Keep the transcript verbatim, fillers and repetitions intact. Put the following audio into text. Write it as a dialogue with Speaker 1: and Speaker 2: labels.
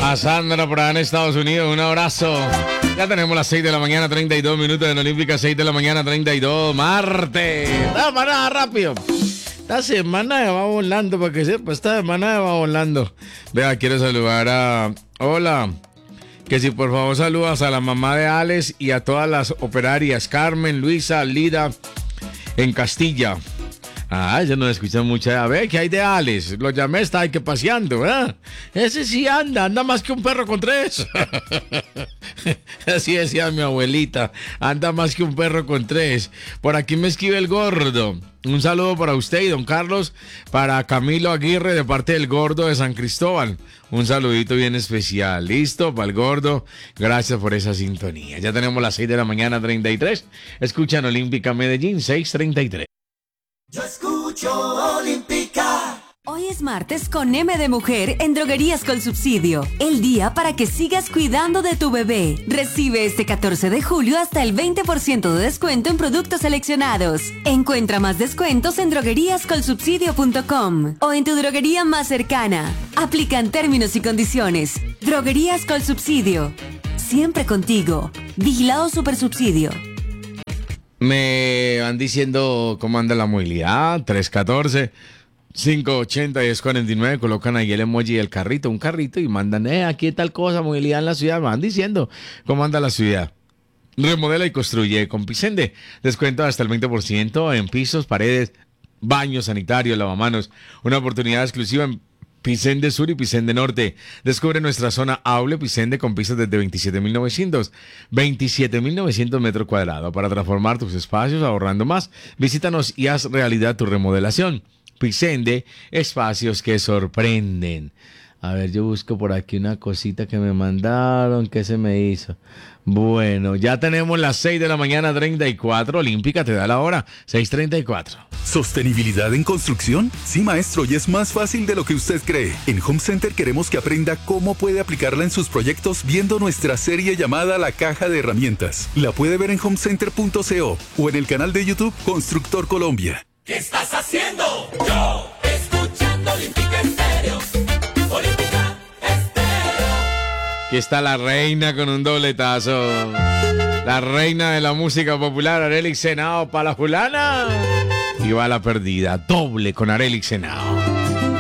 Speaker 1: A Sandra por allá en Estados Unidos, un abrazo. Ya tenemos las seis de la mañana, treinta y dos minutos en Olímpica, seis de la mañana, treinta y dos, martes. ¡Ah, para rápido! Esta semana va volando, para que sepa, esta semana va volando. Vea, quiero saludar a... Hola. Que si por favor saludas a la mamá de Alex y a todas las operarias, Carmen, Luisa, Lida, en Castilla. Ah, ya no escuchan mucho. A ver, ¿qué hay de Alex? Lo llamé, está ahí que paseando, ¿eh? Ese sí anda, anda más que un perro con tres. Así decía mi abuelita, anda más que un perro con tres. Por aquí me escribe el gordo. Un saludo para usted y don Carlos, para Camilo Aguirre de parte del gordo de San Cristóbal. Un saludito bien especial. Listo, para el gordo. Gracias por esa sintonía. Ya tenemos las seis de la mañana, treinta y tres. Escuchan Olímpica Medellín, seis treinta y tres.
Speaker 2: Yo escucho Olímpica.
Speaker 3: Hoy es martes con M de Mujer en Droguerías con Subsidio. El día para que sigas cuidando de tu bebé. Recibe este catorce de julio hasta el veinte por ciento de descuento en productos seleccionados. Encuentra más descuentos en droguerías col subsidio punto com o en tu droguería más cercana. Aplican términos y condiciones. Droguerías con Subsidio. Siempre contigo. Vigilado Supersubsidio.
Speaker 1: Me van diciendo cómo anda la movilidad. Tres uno cuatro, cinco ocho cero, diez cuarenta y nueve. Colocan ahí el emoji del carrito, un carrito, y mandan, eh, aquí tal cosa, movilidad en la ciudad. Me van diciendo cómo anda la ciudad. Remodela y construye con Pisende. Descuento hasta el veinte por ciento en pisos, paredes, baños, sanitarios, lavamanos. Una oportunidad exclusiva en Pisende Sur y Pisende Norte. Descubre nuestra zona Aule Pisende con pisos desde veintisiete mil novecientos. veintisiete mil novecientos metros cuadrados para transformar tus espacios ahorrando más. Visítanos y haz realidad tu remodelación. Pisende, espacios que sorprenden. A ver, yo busco por aquí una cosita que me mandaron. ¿Qué se me hizo? Bueno, ya tenemos las seis de la mañana, treinta y cuatro. Olímpica te da la hora, seis treinta y cuatro.
Speaker 4: ¿Sostenibilidad en construcción? Sí, maestro, y es más fácil de lo que usted cree. En Home Center queremos que aprenda cómo puede aplicarla en sus proyectos viendo nuestra serie llamada La Caja de Herramientas. La puede ver en home center punto co o en el canal de YouTube Constructor Colombia.
Speaker 2: ¿Qué estás haciendo? Yo, escuchando Olímpica Estéreo. Olímpica Estéreo.
Speaker 1: Aquí está la reina con un dobletazo. La reina de la música popular, Arely Senao para la Julana. Y va la perdida, doble con Arely Senao.